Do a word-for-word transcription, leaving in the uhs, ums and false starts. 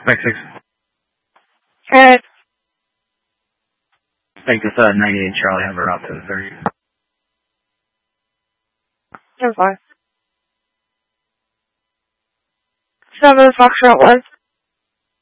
Mike six. Alright. Make this uh, ninety-eight Charlie, have her out to the thirty. I'm fine. Seven Foxtrot one.